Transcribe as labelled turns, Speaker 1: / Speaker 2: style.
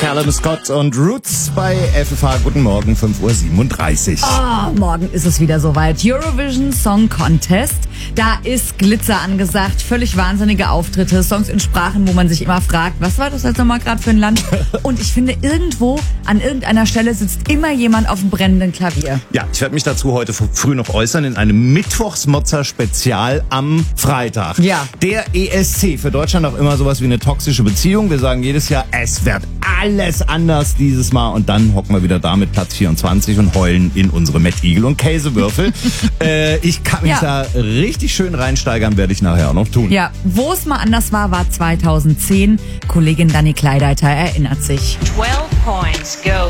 Speaker 1: Callum Scott und Roots bei FFH. Guten Morgen, 5:37 Uhr.
Speaker 2: Oh, morgen ist es wieder soweit. Eurovision Song Contest. Da ist Glitzer angesagt, völlig wahnsinnige Auftritte, Songs in Sprachen, wo man sich immer fragt, was war das jetzt nochmal gerade für ein Land? Und ich finde, irgendwo, an irgendeiner Stelle sitzt immer jemand auf dem brennenden Klavier.
Speaker 1: Ja, ich werde mich dazu heute früh noch äußern in einem Mittwochsmotzer-Spezial am Freitag.
Speaker 2: Ja.
Speaker 1: Der ESC, für Deutschland auch immer sowas wie eine toxische Beziehung. Wir sagen jedes Jahr, es wird alles anders dieses Mal. Und dann hocken wir wieder da mit Platz 24 und heulen in unsere Mettigel und Käsewürfel. Ich kann mich da richtig schön reinsteigern, werde ich nachher auch noch tun.
Speaker 2: Ja, wo es mal anders war 2010. Kollegin Dani Kleideiter erinnert sich.
Speaker 3: 12 points go